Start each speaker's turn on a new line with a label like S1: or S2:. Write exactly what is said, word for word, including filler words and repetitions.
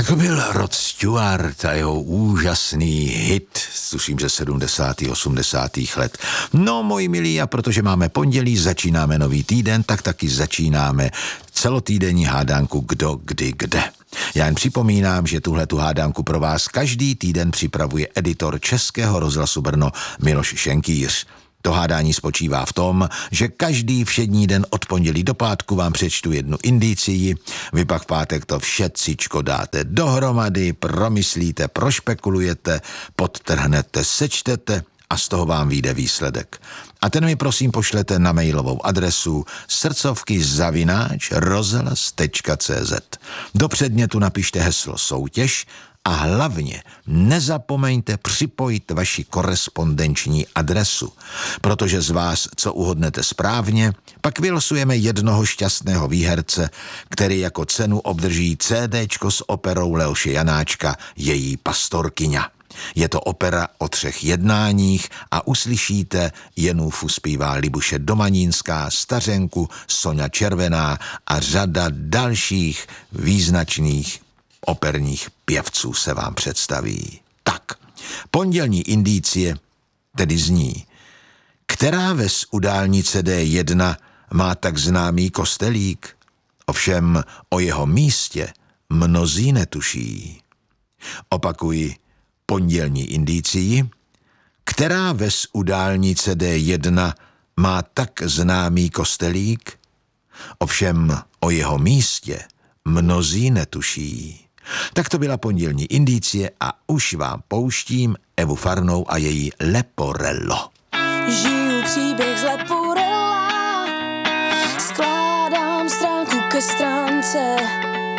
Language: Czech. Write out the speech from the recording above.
S1: Tak to byl Rod Stewart a jeho úžasný hit, tuším, že sedmdesátých osmdesátých let. No, moji milí, a protože máme pondělí, začínáme nový týden, tak taky začínáme celotýdenní hádánku Kdo, kdy, kde. Já jen připomínám, že tuhle tu hádánku pro vás každý týden připravuje editor Českého rozhlasu Brno Miloš Šenkýř. To hádání spočívá v tom, že každý všední den od pondělí do pátku vám přečtu jednu indicii, vy pak v pátek to všetcičko dáte dohromady, promyslíte, prošpekulujete, podtrhnete, sečtete a z toho vám vyjde výsledek. A ten mi prosím pošlete na mailovou adresu srdcovky zavináč rozhlas tečka cé zet. Do předmětu napište heslo soutěž a hlavně nezapomeňte připojit vaši korespondenční adresu, protože z vás, co uhodnete správně, pak vylosujeme jednoho šťastného výherce, který jako cenu obdrží CDčko s operou Leoše Janáčka Její pastorkyňa. Je to opera o třech jednáních a uslyšíte Jenůfu zpívá Libuše Domanínská, Stařenku, Soňa Červená a řada dalších význačných operních pěvců se vám představí. Tak, pondělní indicie tedy zní, která ves u dálnice D jedna má tak známý kostelík, ovšem o jeho místě mnozí netuší. Opakuji pondělní indicii, která ves u dálnice D jedna má tak známý kostelík, ovšem o jeho místě mnozí netuší. Tak to byla pondělní indicie a už vám pouštím Evu Farnou a její Leporello.
S2: Žiju příběh z Leporella, skládám stránku ke stránce.